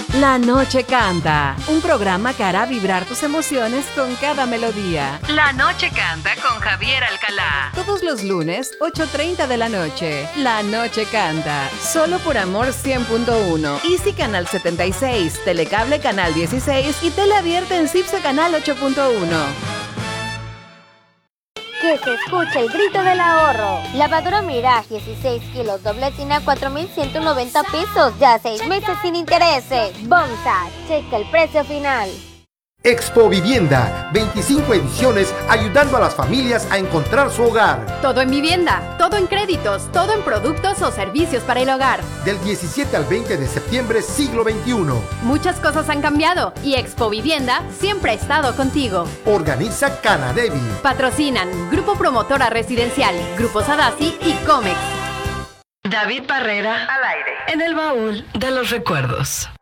La Noche Canta, un programa que hará vibrar tus emociones con cada melodía. La Noche Canta con Javier Alcalá. Todos los lunes, 8:30 de la noche. La Noche Canta, solo por Amor 100.1. Easy Canal 76, Telecable Canal 16 y Tele Abierta en CIPSE Canal 8.1. Que se escuche el grito del ahorro. Lavadora Mirage 16 kilos doble tina 4,190 pesos. Ya 6 meses sin intereses. Bonsa, checa el precio final. Expo Vivienda, 25 ediciones ayudando a las familias a encontrar su hogar. Todo en vivienda, todo en créditos, todo en productos o servicios para el hogar. Del 17 al 20 de septiembre, siglo XXI. Muchas cosas han cambiado y Expo Vivienda siempre ha estado contigo. Organiza Canadevi. Patrocinan Grupo Promotora Residencial, Grupo Sadasi y Comex. David Barrera, al aire, en el baúl de los recuerdos.